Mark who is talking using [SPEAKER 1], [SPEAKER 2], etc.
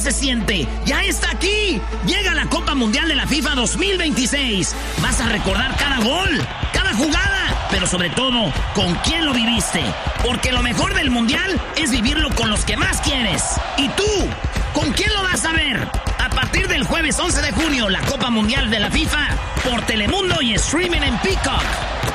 [SPEAKER 1] se siente. ¡Ya está aquí! Llega la Copa Mundial de la FIFA 2026. Vas a recordar cada gol, cada jugada, pero sobre todo, con quién lo viviste. Porque lo mejor del Mundial es vivirlo con los que más quieres. ¿Y tú? ¿Con quién lo vas a ver? A partir del jueves 11 de junio, la Copa Mundial de la FIFA por Telemundo y streaming en Peacock.